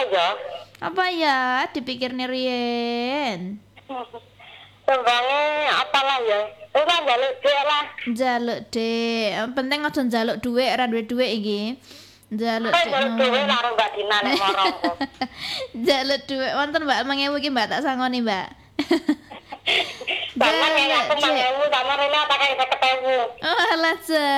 ya? Apa ya dipikir Rien? Sembangnya apalah ya? Enggak njaluk dhuwit lah. Njaluk Dik. Penting aja njaluk dhuwit, ora duwe dhuwit iki. Njaluk Dik. Njaluk dhuwit karo Mbak Dina nek ngorongku. Njaluk dhuwit wonten Mbak 1000 iki Mbak tak sangoni Mbak. Sama nek aku 1000 sama rene tak kayak 50.000. Oh alah